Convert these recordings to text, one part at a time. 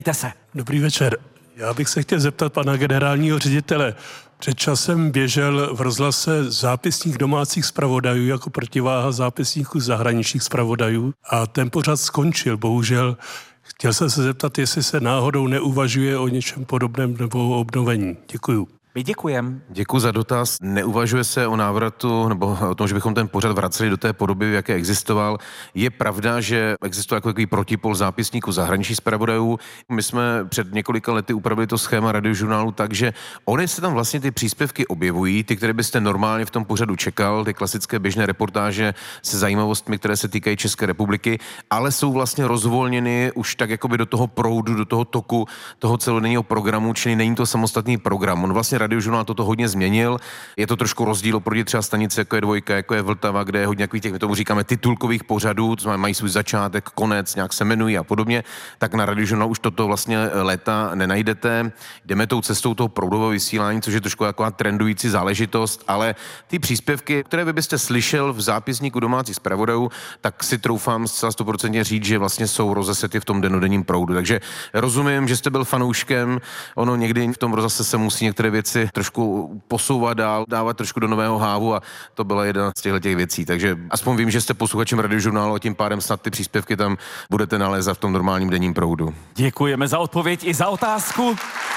Jděte se. Dobrý večer. Já bych se chtěl zeptat pana generálního ředitele. Před časem běžel v rozhlase zápisník domácích zpravodajů jako protiváha zápisníku zahraničních zpravodajů a ten pořad skončil, bohužel. Chtěl jsem se zeptat, jestli se náhodou neuvažuje o něčem podobném nebo o obnovení. Děkuju. My děkujeme. Děkuji za dotaz. Neuvažuje se o návratu nebo o tom, že bychom ten pořad vraceli do té podoby, v jaké existoval. Je pravda, že existuje jako takový protipol zápisníku zahraničních zpravodajů. My jsme před několika lety upravili to schéma Radiožurnálu tak, že ony se tam vlastně ty příspěvky objevují, ty, které byste normálně v tom pořadu čekal, ty klasické běžné reportáže se zajímavostmi, které se týkají České republiky, ale jsou vlastně rozvolněny už tak jakoby do toho proudu, do toho toku toho celodenního programu, čili není to samostatný program. On vlastně Radiožurnál toto hodně změnil. Je to trošku rozdíl oproti třeba stanice, jako je Dvojka, jako je Vltava, kde je hodně takových těch, my tomu říkáme, titulkových pořadů, to znamená, mají svůj začátek, konec, nějak se jmenují a podobně. Tak na Radiožurnálu už toto vlastně léta nenajdete. Jdeme tou cestou toho proudového vysílání, což je trošku taková trendující záležitost, ale ty příspěvky, které vy byste slyšel v zápisníku domácích zpravodajů, tak si troufám zcela 100% říct, že vlastně jsou rozesety v tom dennodenním proudu. Takže rozumím, že jste byl fanouškem, ono někdy v tom rozhlase se musí některé věci trošku posouvat dál, dávat trošku do nového hávu a to byla jedna z těch věcí. Takže aspoň vím, že jste posluchačem Radiožurnálu a tím pádem snad ty příspěvky tam budete nalézat v tom normálním denním proudu. Děkujeme za odpověď i za otázku.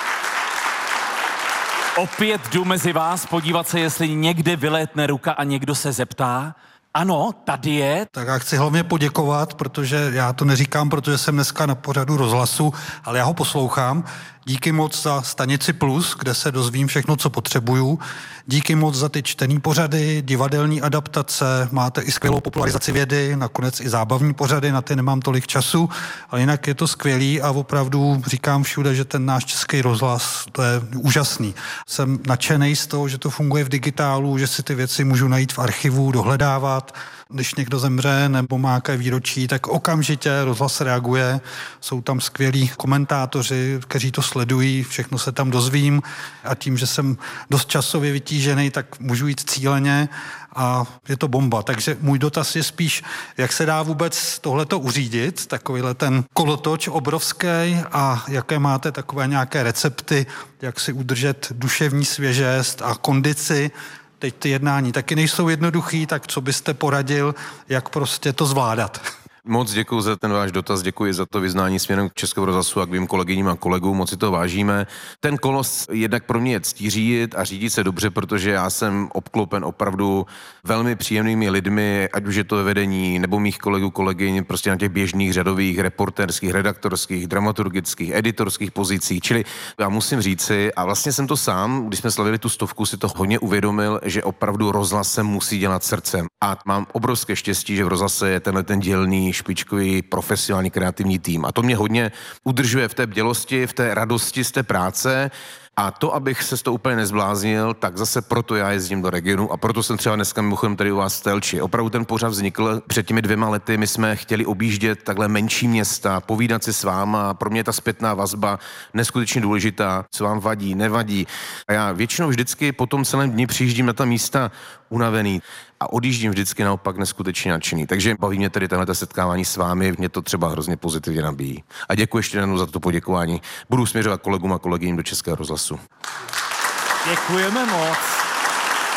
Opět jdu mezi vás podívat se, jestli někde vylétne ruka a někdo se zeptá. Ano, tady je. Tak já chci hlavně poděkovat, protože já to neříkám, protože jsem dneska na pořadu rozhlasu, ale já ho poslouchám. Díky moc za Stanici Plus, kde se dozvím všechno, co potřebuju. Díky moc za ty čtený pořady, divadelní adaptace, máte i skvělou popularizaci vědy, nakonec i zábavní pořady, na ty nemám tolik času, ale jinak je to skvělý a opravdu říkám všude, že ten náš Český rozhlas, to je úžasný. Jsem nadšenej z toho, že to funguje v digitálu, že si ty věci můžu najít v archivu, dohledávat. Když někdo zemře nebo má jaké výročí, tak okamžitě rozhlas reaguje. Jsou tam skvělí komentátoři, kteří to sledují, všechno se tam dozvím a tím, že jsem dost časově vytížený, tak můžu jít cíleně a je to bomba. Takže můj dotaz je spíš, jak se dá vůbec tohleto uřídit, takovýhle ten kolotoč obrovský a jaké máte takové nějaké recepty, jak si udržet duševní svěžest a kondici. Teď ty jednání taky nejsou jednoduchý, tak co byste poradil, jak prostě to zvládat? Moc děkuji za ten váš dotaz, děkuji za to vyznání směrem k Českému rozhlasu a k mým kolegyním a kolegům, moc si to vážíme. Ten kolos jednak pro mě je ctí řídit a řídit se dobře, protože já jsem obklopen opravdu velmi příjemnými lidmi, ať už je to ve vedení nebo mých kolegů, kolegyň, prostě na těch běžných řadových, reportérských, redaktorských, dramaturgických, editorských pozicích. Čili já musím říci, a vlastně jsem to sám, když jsme slavili tu 100, si to hodně uvědomil, že opravdu rozhlas se musí dělat srdcem. A mám obrovské štěstí, že v rozhlase je tenhle ten dělný špičkový, profesionální, kreativní tým. A to mě hodně udržuje v té bdělosti, v té radosti z té práce. A to, abych se z toho úplně nezbláznil, tak zase proto já jezdím do regionu a proto jsem třeba dneska mimochodem tady u vás v Telči. Opravdu ten pořad vznikl před těmi 2 lety, my jsme chtěli objíždět takhle menší města, povídat si s váma a pro mě ta zpětná vazba neskutečně důležitá, co vám vadí, nevadí. A já většinou vždycky po tom celém dni přijíždím na ta místa unavený a odjíždím vždycky naopak neskutečně nadšený. Takže baví mě tady tenhle setkávání s vámi, mě to třeba hrozně pozitivně nabíjí. A děkuji ještě jednou za to poděkování. Budu směřovat kolegům a kolegyním do Českého rozhlasu. Děkujeme moc.